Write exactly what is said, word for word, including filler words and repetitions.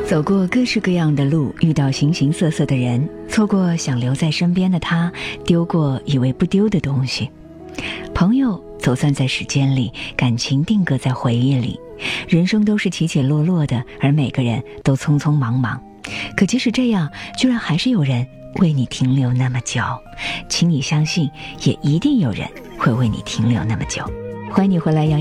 走过各式各样的路，遇到形形色色的人，错过想留在身边的他，丢过以为不丢的东西。朋友走散在时间里，感情定格在回忆里。人生都是起起落落的，而每个人都匆匆忙忙。可即使这样，居然还是有人为你停留那么久。请你相信，也一定有人会为你停留那么久。欢迎你回来，